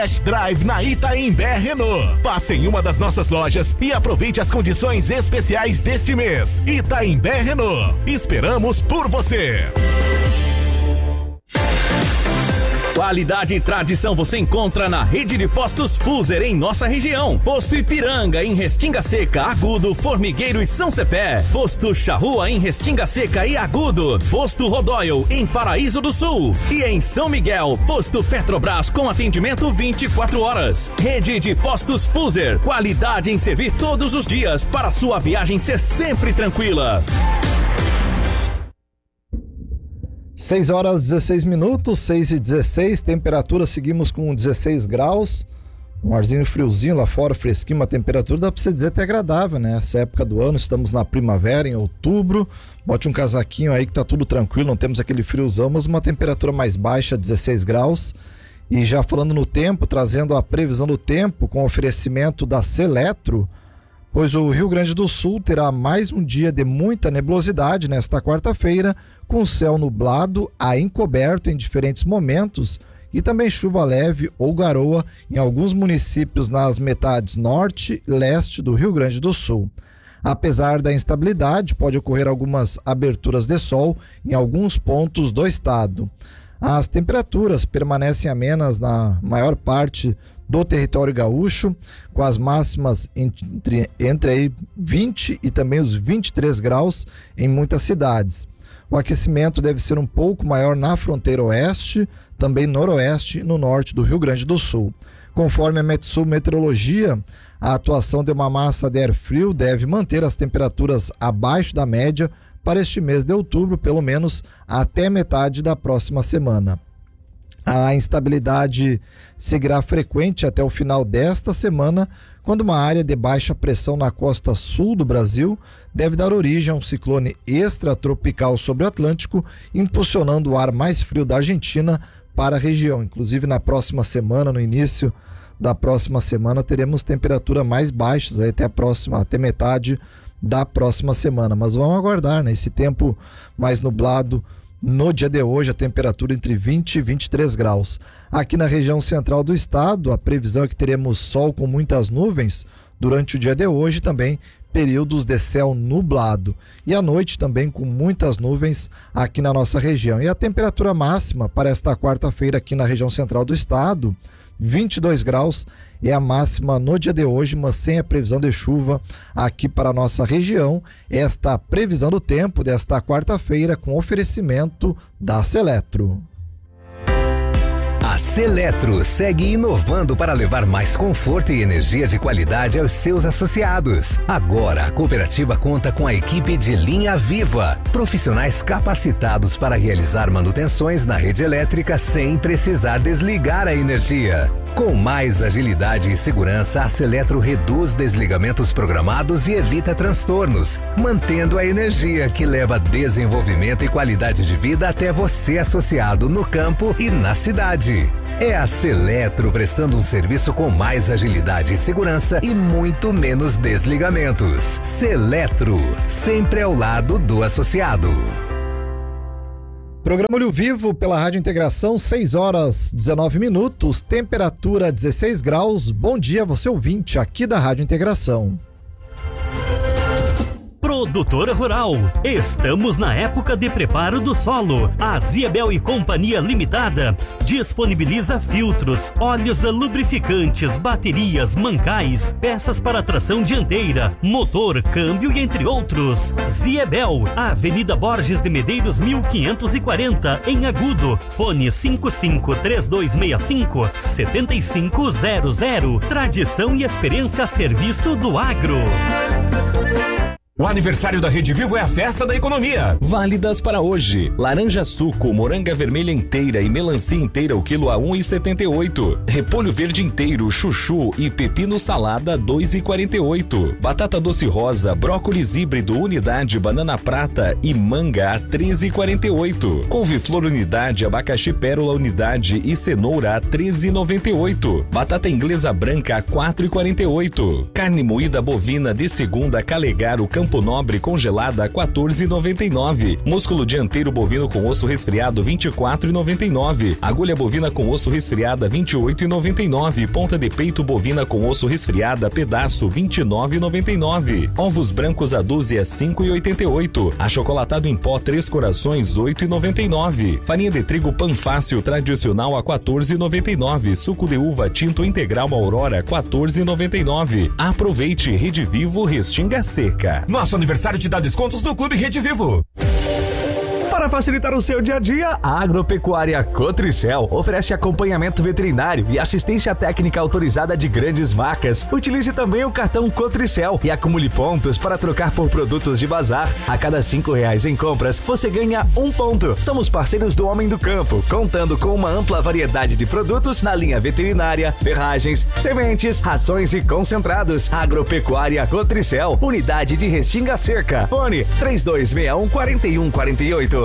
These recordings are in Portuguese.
Test Drive na Itaimbé Renault. Passe em uma das nossas lojas e aproveite as condições especiais deste mês. Itaimbé Renault. Esperamos por você. Qualidade e tradição você encontra na rede de postos Fuser em nossa região. Posto Ipiranga em Restinga Seca, Agudo, Formigueiro e São Cepé. Posto Charrua em Restinga Seca e Agudo. Posto Rodóio em Paraíso do Sul. E em São Miguel, Posto Petrobras com atendimento 24 horas. Rede de postos Fuser. Qualidade em servir todos os dias para sua viagem ser sempre tranquila. 6h16, 6h16, temperatura, seguimos com 16 graus, um arzinho friozinho lá fora, fresquinho, uma temperatura, dá pra você dizer até agradável, né? Essa época do ano, estamos na primavera, em outubro, bote um casaquinho aí que tá tudo tranquilo, não temos aquele friozão, mas uma temperatura mais baixa, 16 graus. E já falando no tempo, trazendo a previsão do tempo com oferecimento da Seletro, pois o Rio Grande do Sul terá mais um dia de muita nebulosidade nesta quarta-feira, com céu nublado a encoberto em diferentes momentos e também chuva leve ou garoa em alguns municípios nas metades norte e leste do Rio Grande do Sul. Apesar da instabilidade, pode ocorrer algumas aberturas de sol em alguns pontos do estado. As temperaturas permanecem amenas na maior parte do território gaúcho, com as máximas entre aí 20 e também os 23 graus em muitas cidades. O aquecimento deve ser um pouco maior na fronteira oeste, também noroeste e no norte do Rio Grande do Sul. Conforme a Metsul Meteorologia, a atuação de uma massa de ar frio deve manter as temperaturas abaixo da média para este mês de outubro, pelo menos até metade da próxima semana. A instabilidade seguirá frequente até o final desta semana, quando uma área de baixa pressão na costa sul do Brasil deve dar origem a um ciclone extratropical sobre o Atlântico, impulsionando o ar mais frio da Argentina para a região. Inclusive, na próxima semana, no início da próxima semana, teremos temperaturas mais baixas, aí até metade da próxima semana. Mas vamos aguardar, né? Esse tempo mais nublado. No dia de hoje, a temperatura entre 20 e 23 graus. Aqui na região central do estado, a previsão é que teremos sol com muitas nuvens durante o dia de hoje, também períodos de céu nublado. E à noite também com muitas nuvens aqui na nossa região. E a temperatura máxima para esta quarta-feira aqui na região central do estado, 22 graus, é a máxima no dia de hoje, mas sem a previsão de chuva aqui para a nossa região. Esta previsão do tempo desta quarta-feira com oferecimento da Seletro. A Seletro segue inovando para levar mais conforto e energia de qualidade aos seus associados. Agora, a cooperativa conta com a equipe de linha viva, profissionais capacitados para realizar manutenções na rede elétrica sem precisar desligar a energia. Com mais agilidade e segurança, a Seletro reduz desligamentos programados e evita transtornos, mantendo a energia que leva desenvolvimento e qualidade de vida até você, associado no campo e na cidade. É a Seletro prestando um serviço com mais agilidade e segurança e muito menos desligamentos. Seletro, sempre ao lado do associado. Programa Olho Vivo pela Rádio Integração, 6h19, temperatura 16 graus. Bom dia, você ouvinte aqui da Rádio Integração. Produtora Rural, estamos na época de preparo do solo. A Ziebel e Companhia Limitada disponibiliza filtros, óleos lubrificantes, baterias, mancais, peças para tração dianteira, motor, câmbio e entre outros. Ziebel, Avenida Borges de Medeiros 1540, em Agudo. Fone 553265-7500. Tradição e experiência a serviço do agro. O aniversário da Rede Vivo é a festa da economia. Válidas para hoje: laranja suco, moranga vermelha inteira e melancia inteira o quilo a 1,78. Repolho verde inteiro, chuchu e pepino salada 2,48. Batata doce rosa, brócolis híbrido unidade, banana prata e manga a 13,48. Couve-flor unidade, abacaxi pérola unidade e cenoura a 13,98. Batata inglesa branca a 4,48. Carne moída bovina de segunda Calegaro Campo Campo Nobre congelada 14,99. Músculo dianteiro bovino com osso resfriado 24,99. Agulha bovina com osso resfriada 28,99. Ponta de peito bovina com osso resfriada pedaço 29,99. Ovos brancos a dúzia 5,88. Achocolatado em pó 3 corações 8,99. Farinha de trigo Panfácil tradicional a 14,99. Suco de uva tinto integral Aurora 14,99. Aproveite. Rede Vivo Restinga Seca. Nosso aniversário te dá descontos no Clube Rede Vivo. Para facilitar o seu dia a dia, a Agropecuária Cotricel oferece acompanhamento veterinário e assistência técnica autorizada de grandes vacas. Utilize também o cartão Cotricel e acumule pontos para trocar por produtos de bazar. A cada R$5 em compras, você ganha 1 ponto. Somos parceiros do Homem do Campo, contando com uma ampla variedade de produtos na linha veterinária, ferragens, sementes, rações e concentrados. Agropecuária Cotricel, unidade de Restinga Seca. Fone 3261-4148.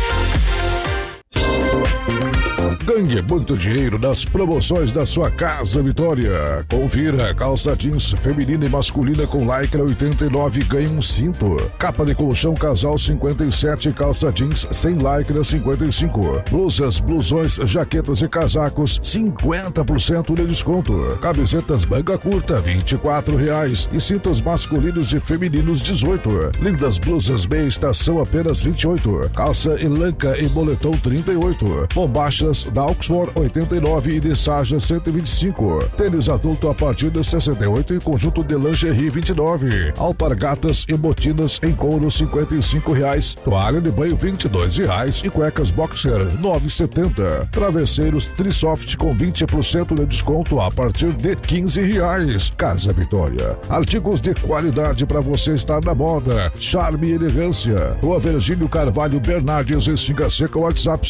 Ganhe muito dinheiro nas promoções da sua Casa Vitória. Confira: calça jeans feminina e masculina com lycra 89, ganhe um cinto. Capa de colchão casal 57, calça jeans sem lycra 55. Blusas, blusões, jaquetas e casacos 50% de desconto. Camisetas manga curta R$24 e cintos masculinos e femininos 18. Lindas blusas meia estação apenas 28. Calça elanca e moletom 38. Bombachas da Oxford 89 e de Saja 125. Tênis adulto a partir de 68 e conjunto de lingerie 29. Alpargatas e botinas em couro R$55. Toalha de banho R$22 e cuecas boxer R$9,70. Travesseiros Trisoft com 20% de desconto a partir de R$15. Casa Vitória. Artigos de qualidade para você estar na moda. Charme e elegância. Rua Virgínio Carvalho Bernardes, Restinga Seca, WhatsApp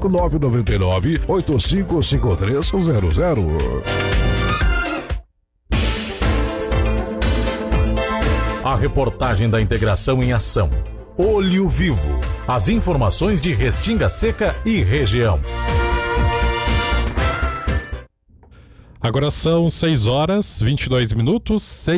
55999-855300. A reportagem da integração em ação. Olho Vivo. As informações de Restinga Seca e região. Agora são 6h22,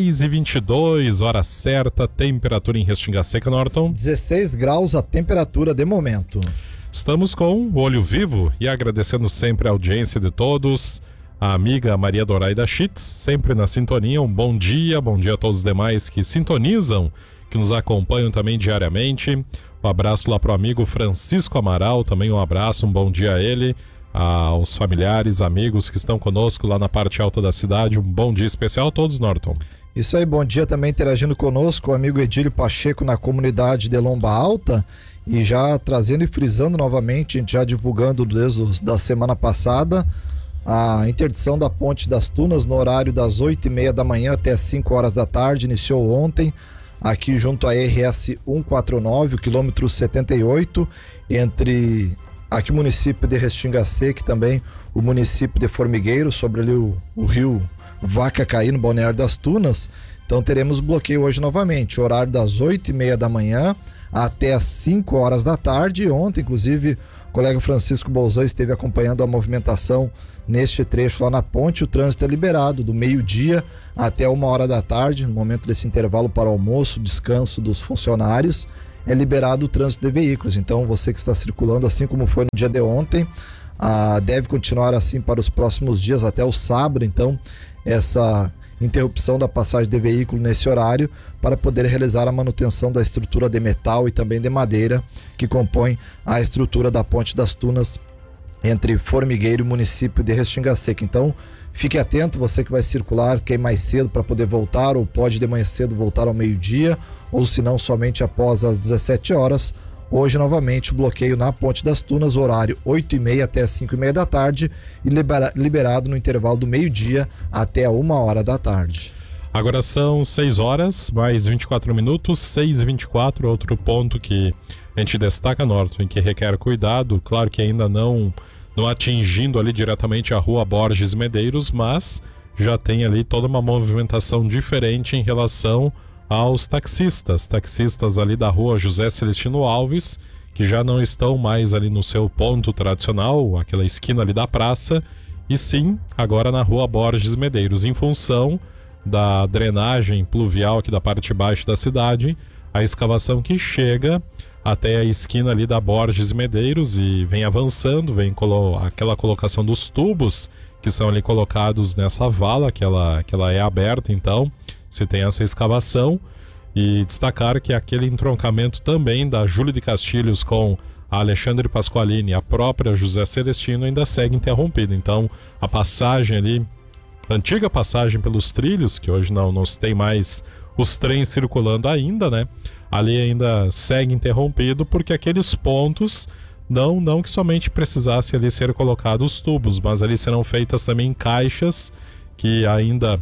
6h22, hora certa, temperatura em Restinga Seca, Norton. 16 graus a temperatura de momento. Estamos com o Olho Vivo e agradecendo sempre a audiência de todos. A amiga Maria Doraida Schitz, sempre na sintonia. Um bom dia a todos os demais que sintonizam, que nos acompanham também diariamente. Um abraço lá pro amigo Francisco Amaral, também um abraço, um bom dia a ele. Aos familiares, amigos que estão conosco lá na parte alta da cidade, um bom dia especial a todos, Norton. Isso aí, bom dia também interagindo conosco o amigo Edílio Pacheco na comunidade de Lomba Alta, e já trazendo e frisando novamente, a gente já divulgando desde a semana passada, a interdição da Ponte das Tunas no horário das 8h30 da manhã até as 5 horas da tarde, iniciou ontem, aqui junto à RS 149, o quilômetro 78, entre aqui o município de Restinga Seca e também o município de Formigueiro, sobre ali o rio Vacacaí, no Balneário das Tunas. Então teremos bloqueio hoje novamente, horário das 8h30 da manhã até as 5 horas da tarde. Ontem, inclusive, o colega Francisco Bolzan esteve acompanhando a movimentação neste trecho lá na ponte. O trânsito é liberado do meio-dia até 1 hora da tarde, no momento desse intervalo para almoço, descanso dos funcionários. É liberado o trânsito de veículos, então você que está circulando, assim como foi no dia de ontem, deve continuar assim para os próximos dias até o sábado. Então essa interrupção da passagem de veículo nesse horário para poder realizar a manutenção da estrutura de metal e também de madeira que compõe a estrutura da Ponte das Tunas entre Formigueiro e o município de Restinga Seca. Então fique atento, você que vai circular, quer ir mais cedo para poder voltar, ou pode de manhã cedo voltar ao meio-dia, ou se não, somente após as 17 horas. Hoje, novamente, o bloqueio na Ponte das Tunas, horário 8h30 até 5h30 da tarde e liberado no intervalo do meio-dia até 1 hora da tarde. Agora são 6 horas, mais 24 minutos, 6h24, outro ponto que a gente destaca, Norton, que requer cuidado, claro que ainda não atingindo ali diretamente a rua Borges Medeiros, mas já tem ali toda uma movimentação diferente em relação aos taxistas ali da rua José Celestino Alves, que já não estão mais ali no seu ponto tradicional, aquela esquina ali da praça, e sim agora na rua Borges Medeiros, em função da drenagem pluvial aqui da parte baixa da cidade. a escavação que chega até a esquina ali da Borges e Medeiros e vem avançando, vem aquela colocação dos tubos que são ali colocados nessa vala, que ela é aberta, então se tem essa escavação. E destacar que aquele entroncamento também da Júlio de Castilhos com a Alexandre Pasqualini e a própria José Celestino ainda segue interrompido. Então a passagem ali, a antiga passagem pelos trilhos, que hoje não se tem mais os trens circulando ainda, né? Ali ainda segue interrompido porque aqueles pontos não que somente precisasse ali ser colocados tubos, mas ali serão feitas também caixas que ainda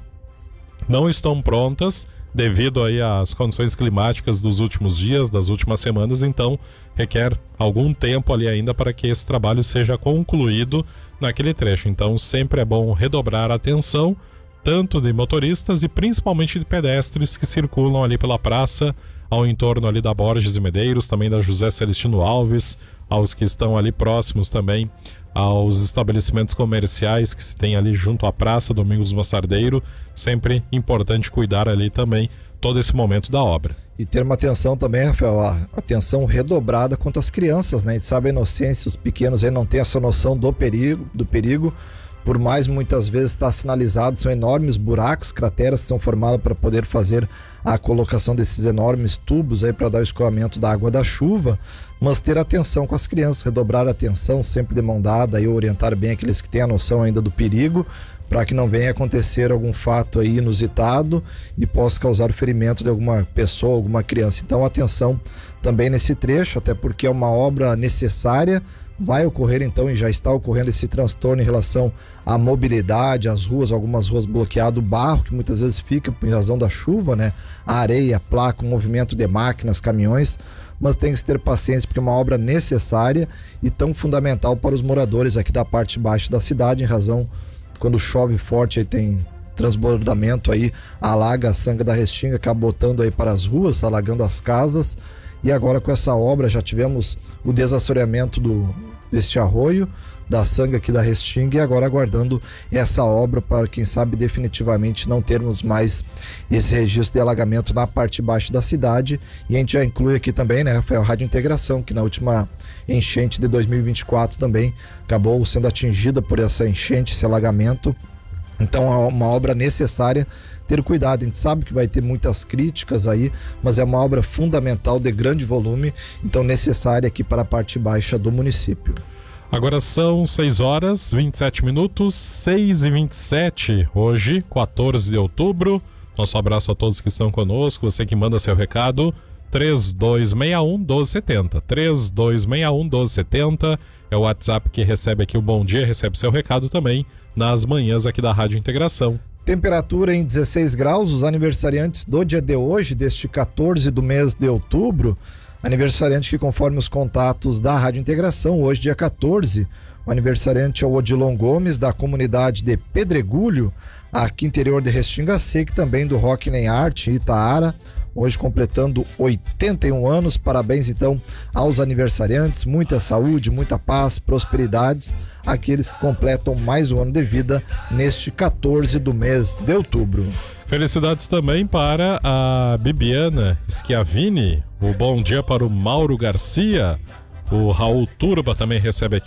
não estão prontas devido aí às condições climáticas dos últimos dias, das últimas semanas, então requer algum tempo ali ainda para que esse trabalho seja concluído naquele trecho. Então sempre é bom redobrar a atenção, tanto de motoristas e principalmente de pedestres que circulam ali pela praça, ao entorno ali da Borges e Medeiros, também da José Celestino Alves, aos que estão ali próximos também aos estabelecimentos comerciais que se tem ali junto à praça Domingos Mostardeiro. Sempre importante cuidar ali também todo esse momento da obra. E ter uma atenção também, Rafael, a atenção redobrada quanto às crianças, né? A gente sabe a inocência, os pequenos aí não têm essa noção do perigo, por mais muitas vezes está sinalizado, são enormes buracos, crateras que são formadas para poder fazer a colocação desses enormes tubos aí para dar o escoamento da água da chuva, mas ter atenção com as crianças, redobrar a atenção, sempre de mão dada e orientar bem aqueles que têm a noção ainda do perigo, para que não venha acontecer algum fato aí inusitado e possa causar o ferimento de alguma pessoa, alguma criança. Então atenção também nesse trecho, até porque é uma obra necessária. Vai ocorrer então, e já está ocorrendo esse transtorno em relação à mobilidade, às ruas, algumas ruas bloqueadas, o barro que muitas vezes fica por razão da chuva, né? A areia, a placa, o movimento de máquinas, caminhões, mas tem que se ter paciência porque é uma obra necessária e tão fundamental para os moradores aqui da parte de baixo da cidade, em razão, quando chove forte aí tem transbordamento aí, alaga a Sanga da Restinga, acaba botando aí para as ruas, alagando as casas. E agora com essa obra já tivemos o desassoreamento deste arroio, da Sanga aqui da Restinga, e agora aguardando essa obra para, quem sabe, definitivamente não termos mais esse registro de alagamento na parte de baixo da cidade. E a gente já inclui aqui também, né, Rafael, Rádio Integração, que na última enchente de 2024 também acabou sendo atingida por essa enchente, esse alagamento. Então é uma obra necessária. Ter cuidado, a gente sabe que vai ter muitas críticas aí, mas é uma obra fundamental de grande volume, então necessária aqui para a parte baixa do município. Agora são 6h27, 6h27, hoje, 14 de outubro. Nosso abraço a todos que estão conosco, você que manda seu recado, 3261-1270. 3261-1270 é o WhatsApp que recebe aqui o Bom Dia, recebe seu recado também nas manhãs aqui da Rádio Integração. Temperatura em 16 graus, os aniversariantes do dia de hoje, deste 14 do mês de outubro, aniversariante que, conforme os contatos da Rádio Integração, hoje dia 14, o aniversariante é o Odilon Gomes, da comunidade de Pedregulho, aqui interior de Restinga Seca, também do Rock Nem Arte, Itaara, hoje completando 81 anos. Parabéns então aos aniversariantes, muita saúde, muita paz, prosperidades, aqueles que completam mais um ano de vida neste 14 do mês de outubro. Felicidades também para a Bibiana Schiavini, o bom dia para o Mauro Garcia, o Raul Turba também recebe aqui